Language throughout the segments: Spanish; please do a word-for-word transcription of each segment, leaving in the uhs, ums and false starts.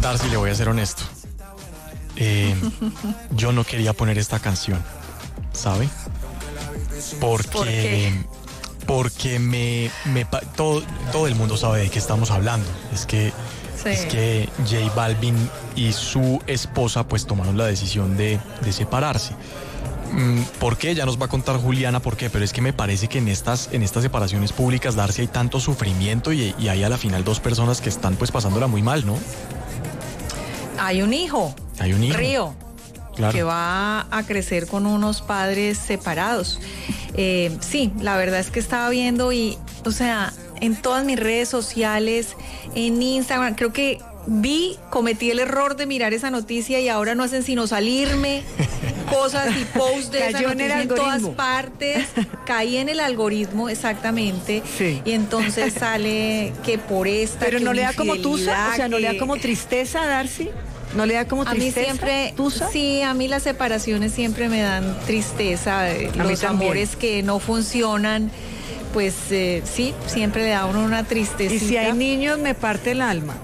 Darcy, le voy a ser honesto. Eh, yo no quería poner esta canción, ¿sabe? Porque, ¿Por qué? porque me, me todo, todo el mundo sabe de qué estamos hablando. Es que, sí. es que J Balvin y su esposa pues tomaron la decisión de, de separarse. ¿Por qué? Ya nos va a contar Juliana por qué, pero es que me parece que en estas, en estas separaciones públicas, Darcy, hay tanto sufrimiento y, y hay a la final dos personas que están pues pasándola muy mal, ¿no? Hay un hijo. Hay un hijo. Río. Claro. Que va a crecer con unos padres separados. Eh, sí, la verdad es que estaba viendo y, o sea, en todas mis redes sociales, en Instagram, creo que vi, cometí el error de mirar esa noticia y ahora no hacen sino salirme cosas y posts de esa noticia en todas partes. Caí en el algoritmo, exactamente. Sí. Y entonces sale que por esta. Pero no le da como tusa, o sea, no le da como tristeza, Darcy. ¿No le da como tristeza? A mí siempre, ¿Tusa? Sí, a mí las separaciones siempre me dan tristeza. Los amores que no funcionan, pues eh, sí, siempre le da a uno una tristeza. Y si hay niños, me parte el alma.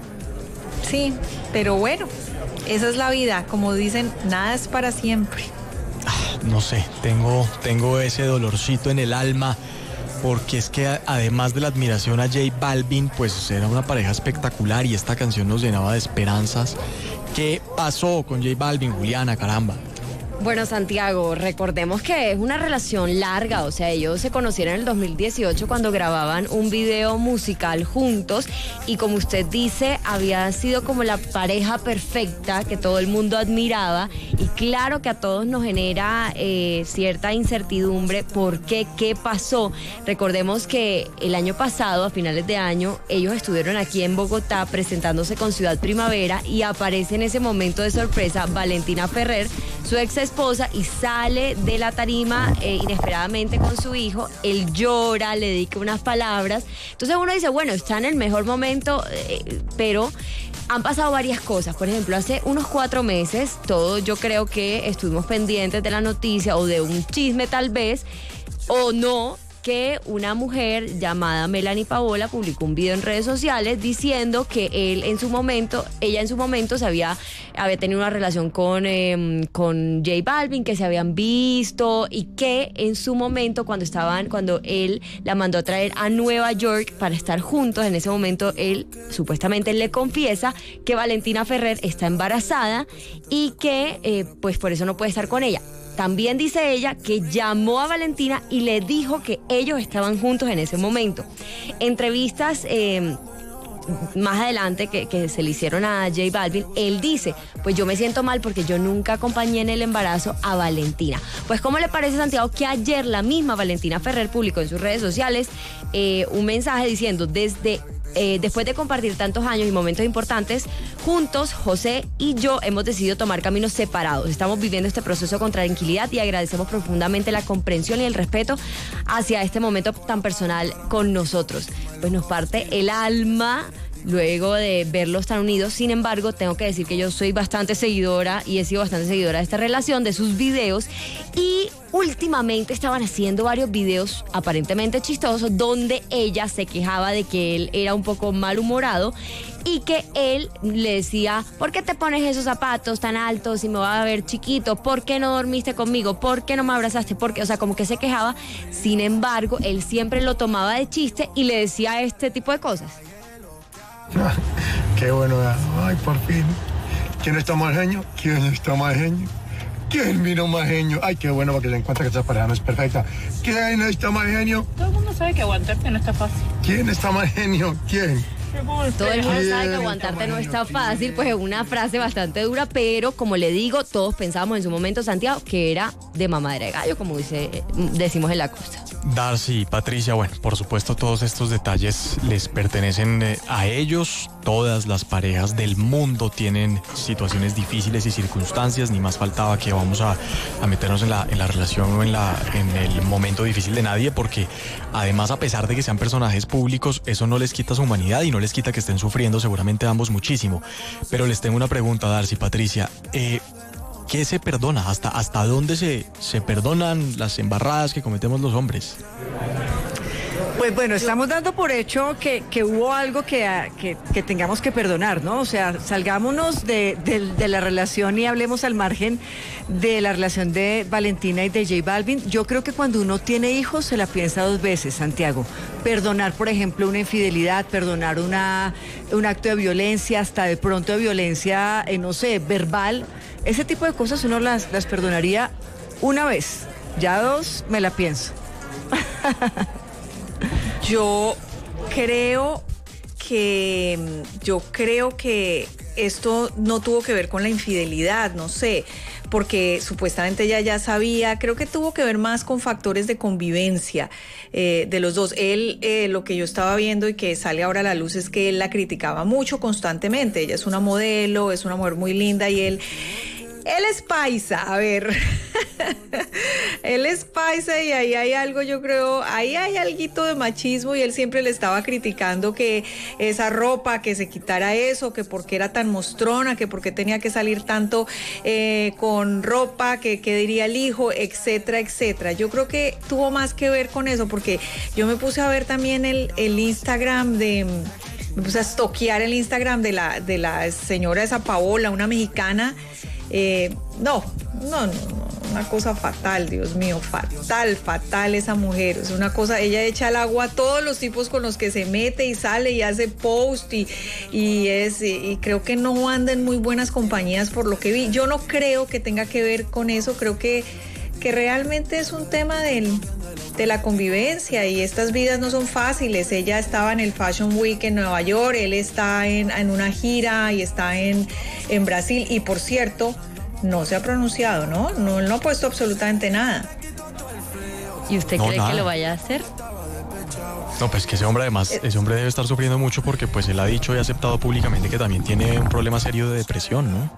Sí, pero bueno, esa es la vida. Como dicen, nada es para siempre. Ah, no sé, tengo, tengo ese dolorcito en el alma. Porque es que además de la admiración a J Balvin, pues era una pareja espectacular y esta canción nos llenaba de esperanzas. ¿Qué pasó con J Balvin, Juliana, caramba? Bueno, Santiago, recordemos que es una relación larga, o sea, ellos se conocieron en el dos mil dieciocho cuando grababan un video musical juntos y como usted dice, había sido como la pareja perfecta que todo el mundo admiraba y claro que a todos nos genera eh, cierta incertidumbre por qué, qué pasó. Recordemos que el año pasado, a finales de año, ellos estuvieron aquí en Bogotá presentándose con Ciudad Primavera y aparece en ese momento de sorpresa Valentina Ferrer, su ex esposa, y sale de la tarima eh, inesperadamente con su hijo. Él llora, le dedica unas palabras. Entonces uno dice, bueno, está en el mejor momento, eh, pero han pasado varias cosas. Por ejemplo, hace unos cuatro meses, todos yo creo que estuvimos pendientes de la noticia o de un chisme tal vez, o no, que una mujer llamada Melanie Paola publicó un video en redes sociales diciendo que él en su momento, ella en su momento se había, había tenido una relación con, eh, con J Balvin, que se habían visto y que en su momento cuando estaban, cuando él la mandó a traer a Nueva York para estar juntos, en ese momento él supuestamente le confiesa que Valentina Ferrer está embarazada y que eh, pues por eso no puede estar con ella. También dice ella que llamó a Valentina y le dijo que ellos estaban juntos en ese momento. Entrevistas eh, más adelante que, que se le hicieron a J Balvin, él dice, pues yo me siento mal porque yo nunca acompañé en el embarazo a Valentina. Pues ¿cómo le parece, Santiago, que ayer la misma Valentina Ferrer publicó en sus redes sociales eh, un mensaje diciendo, desde... Eh, después de compartir tantos años y momentos importantes, juntos, José y yo hemos decidido tomar caminos separados. Estamos viviendo este proceso con tranquilidad y agradecemos profundamente la comprensión y el respeto hacia este momento tan personal con nosotros. Pues nos parte el alma luego de verlos tan unidos. Sin embargo, tengo que decir que yo soy bastante seguidora y he sido bastante seguidora de esta relación, de sus videos, y últimamente estaban haciendo varios videos aparentemente chistosos donde ella se quejaba de que él era un poco malhumorado y que él le decía, ¿por qué te pones esos zapatos tan altos y me vas a ver chiquito? ¿Por qué no dormiste conmigo? ¿Por qué no me abrazaste? ¿Por qué? O sea, como que se quejaba. Sin embargo, él siempre lo tomaba de chiste y le decía este tipo de cosas. Qué bueno, ay, por fin. ¿Quién está más genio? ¿Quién está más genio? ¿Quién vino más genio? Ay, qué bueno, porque se encuentra que esa pareja no es perfecta. ¿Quién está más genio? Todo el mundo sabe que aguantarte no está fácil. ¿Quién está más genio? ¿Quién? Todo el mundo sabe que aguantarte no está fácil, pues es una frase bastante dura, pero como le digo, todos pensábamos en su momento, Santiago, que era de mamadera de gallo, como dice, decimos en la costa. Darcy, Patricia, bueno, por supuesto todos estos detalles les pertenecen eh, a ellos. Todas las parejas del mundo tienen situaciones difíciles y circunstancias, ni más faltaba que vamos a, a meternos en la, en la relación o en, la, en el momento difícil de nadie, porque además, a pesar de que sean personajes públicos, eso no les quita su humanidad y no les quita que estén sufriendo seguramente ambos muchísimo. Pero les tengo una pregunta, Darcy, Patricia, eh, ¿qué se perdona? ¿Hasta, hasta dónde se, se perdonan las embarradas que cometemos los hombres? Pues bueno, estamos dando por hecho que, que hubo algo que, que, que tengamos que perdonar, ¿no? O sea, salgámonos de, de, de la relación y hablemos al margen de la relación de Valentina y de J Balvin. Yo creo que cuando uno tiene hijos se la piensa dos veces, Santiago. Perdonar, por ejemplo, una infidelidad, perdonar una, un acto de violencia, hasta de pronto de violencia, eh, no sé, verbal. Ese tipo de cosas uno las, las perdonaría una vez. Ya dos, me la pienso. Yo creo que yo creo que esto no tuvo que ver con la infidelidad, no sé, porque supuestamente ella ya sabía, creo que tuvo que ver más con factores de convivencia eh, de los dos. Él, eh, lo que yo estaba viendo y que sale ahora a la luz es que él la criticaba mucho constantemente. Ella es una modelo, es una mujer muy linda y él... Él es paisa, a ver, él es paisa y ahí hay algo, yo creo, ahí hay alguito de machismo y él siempre le estaba criticando que esa ropa, que se quitara eso, que porque era tan mostrona, que porque tenía que salir tanto eh, con ropa, que qué diría el hijo, etcétera, etcétera. Yo creo que tuvo más que ver con eso porque yo me puse a ver también el, el Instagram de... Me puse a stalkear el Instagram de la, de la señora esa Paola, una mexicana. Eh, no, no, no, una cosa fatal, Dios mío, fatal, fatal esa mujer. Es una cosa, ella echa al agua a todos los tipos con los que se mete y sale y hace post y, y es, y, y creo que no anda en muy buenas compañías por lo que vi. Yo no creo que tenga que ver con eso, creo que, que realmente es un tema del... de la convivencia y estas vidas no son fáciles. Ella estaba en el Fashion Week en Nueva York, él está en, en una gira y está en, en Brasil y por cierto no se ha pronunciado, ¿no? No, no ha puesto absolutamente nada. ¿Y usted no, cree nada. que lo vaya a hacer? No, pues que ese hombre además, ese hombre debe estar sufriendo mucho porque pues él ha dicho y ha aceptado públicamente que también tiene un problema serio de depresión, ¿no?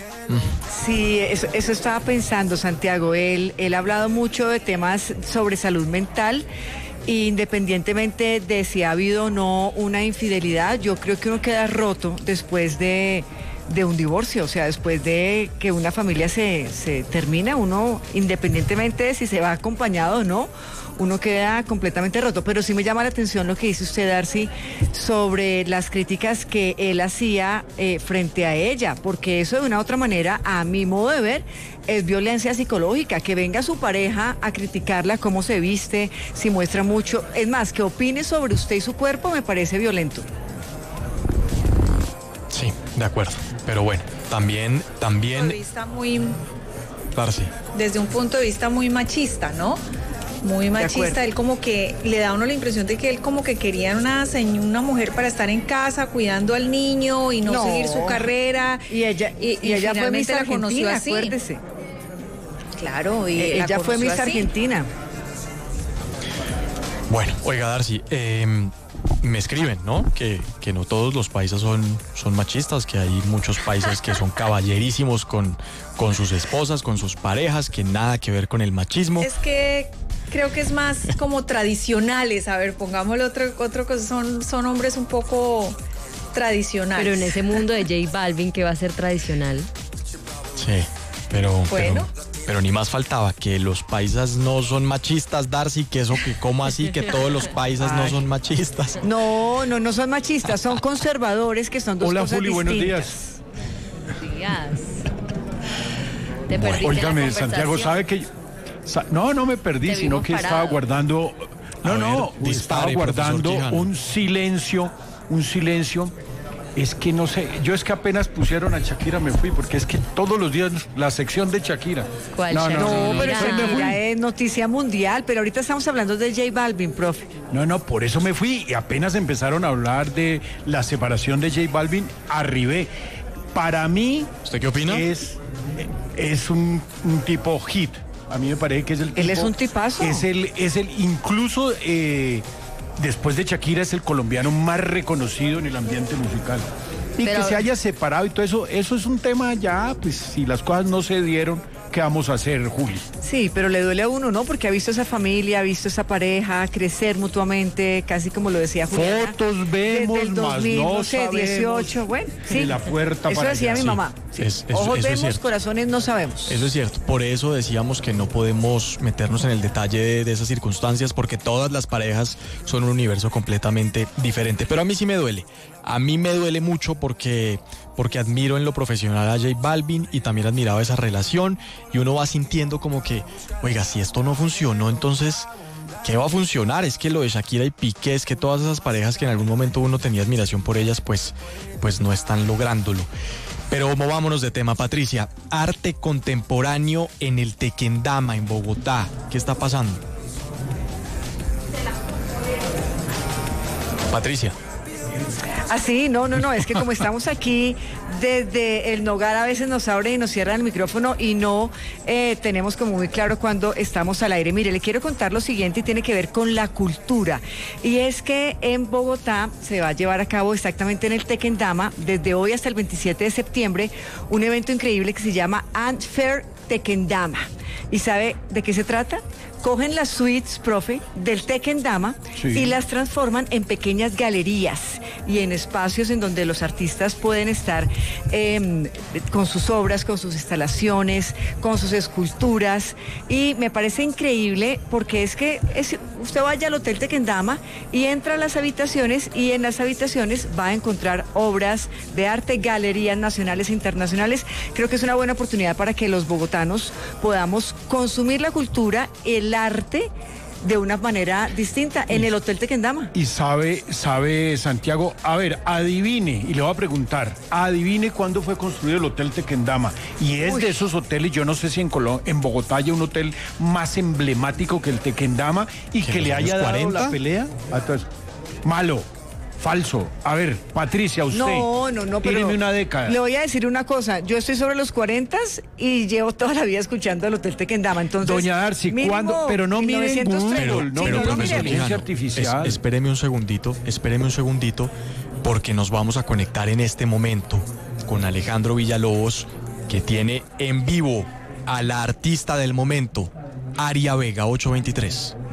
Sí, eso, eso estaba pensando, Santiago. Él, él ha hablado mucho de temas sobre salud mental, independientemente de si ha habido o no una infidelidad. Yo creo que uno queda roto después de, de un divorcio, o sea, después de que una familia se, se termina, uno, independientemente de si se va acompañado o no, uno queda completamente roto. Pero sí me llama la atención lo que dice usted, Darcy, sobre las críticas que él hacía eh, frente a ella, porque eso de una u otra manera, a mi modo de ver, es violencia psicológica. Que venga su pareja a criticarla, cómo se viste, si muestra mucho, es más, que opine sobre usted y su cuerpo, me parece violento. Sí, de acuerdo, pero bueno, también, también... Desde un punto de vista muy... Darcy. Desde un punto de vista muy machista, ¿no? Muy machista, él como que le da a uno la impresión de que él como que quería una, una mujer para estar en casa cuidando al niño y no, no. seguir su carrera. Y ella, y, y, y ella fue Miss Argentina, acuérdese. Claro, y eh, ella fue Miss así. Argentina. Bueno, oiga, Darcy, eh, me escriben, ¿no? Que, que no todos los paisas son, son machistas, que hay muchos paisas que son caballerísimos con, con sus esposas, con sus parejas, que nada que ver con el machismo. Es que creo que es más como tradicionales. A ver, pongámosle otro, otro cosa, son, son hombres un poco tradicionales. Pero en ese mundo de J Balvin, que va a ser tradicional. Sí, pero... Bueno. Pero... Pero ni más faltaba que los paisas no son machistas, Darcy, que eso que cómo así que todos los paisas Ay. no son machistas. No, no, no son machistas, son conservadores, que son dos Hola, cosas Juli, distintas. buenos días. Días. Te Bueno, perdiste óigame, la Santiago, ¿sabe que no, no me perdí, Te sino que parado. estaba guardando no, A no, ver, estaba dispare, guardando Quijano. un silencio, un silencio. Es que no sé, yo es que apenas pusieron a Shakira me fui, porque es que todos los días la sección de Shakira. ¿Cuál no, Shakira? no, No, no, pero no, eso me fui. ya es noticia mundial, pero ahorita estamos hablando de J Balvin, profe. No, no, por eso me fui y apenas empezaron a hablar de la separación de J Balvin, arribé. Para mí... ¿Usted qué opina? Es, es un, un tipo hit. A mí me parece que es el tipo... Él es un tipazo. Es el, es el incluso... Eh, después de Shakira es el colombiano más reconocido en el ambiente musical. Y Pero... que se haya separado y todo eso, eso es un tema ya, pues si las cosas no se dieron, ¿qué vamos a hacer, Juli? Sí, pero le duele a uno, ¿no? Porque ha visto esa familia, ha visto esa pareja crecer mutuamente, casi como lo decía Juliana. Fotos vemos, desde el dos mil, más no no sé, sabemos dieciocho, bueno, sí. de la puerta eso para decía allá. mi Sí, mamá. Sí. es- eso- Ojos eso es vemos, cierto. corazones no sabemos. Eso es cierto, por eso decíamos que no podemos meternos en el detalle de, de esas circunstancias porque todas las parejas son un universo completamente diferente. Pero a mí sí me duele, a mí me duele mucho porque, porque admiro en lo profesional a J Balvin y también admiraba esa relación y uno va sintiendo como que, oiga, si esto no funcionó, entonces... ¿Qué va a funcionar? Es que lo de Shakira y Piqué, es que todas esas parejas que en algún momento uno tenía admiración por ellas, pues, pues no están lográndolo. Pero movámonos de tema, Patricia. Arte contemporáneo en el Tequendama, en Bogotá. ¿Qué está pasando? Patricia. Así, no, no, no, es que como estamos aquí desde el Nogar a veces nos abren y nos cierran el micrófono y no eh, tenemos como muy claro cuando estamos al aire. Mire, le quiero contar lo siguiente y tiene que ver con la cultura. Y es que en Bogotá se va a llevar a cabo exactamente en el Tequendama, desde hoy hasta el veintisiete de septiembre, un evento increíble que se llama Ant Fair Tequendama. ¿Y sabe de qué se trata? Cogen las suites, profe, del Tequendama Sí. y las transforman en pequeñas galerías y en espacios en donde los artistas pueden estar eh, con sus obras, con sus instalaciones, con sus esculturas. Y me parece increíble porque es que es, usted vaya al Hotel Tequendama y entra a las habitaciones y en las habitaciones va a encontrar obras de arte, galerías nacionales e internacionales. Creo que es una buena oportunidad para que los bogotanos podamos consumir la cultura, el arte de una manera distinta en el Hotel Tequendama. Y sabe, sabe Santiago, a ver, adivine, y le voy a preguntar, adivine cuándo fue construido el Hotel Tequendama. Y es Uy. de esos hoteles, yo no sé si en Colo- en Bogotá hay un hotel más emblemático que el Tequendama y ¿Que que en le los haya años dado cuarenta? la pelea. Entonces, malo, falso. A ver, Patricia, usted. No, no, no, pero Tíreme una década. le voy a decir una cosa, yo estoy sobre los cuarenta y llevo toda la vida escuchando el Hotel Tequendama, entonces... Doña Darcy, mínimo ¿cuándo? Pero no miren mil novecientos treinta. Pero, Google, no, Sí, pero no lo profesor miremos. Inteligencia Quijano, artificial. es- espéreme un segundito, espéreme un segundito, porque nos vamos a conectar en este momento con Alejandro Villalobos, que tiene en vivo a la artista del momento, Aria Vega, ocho veintitrés.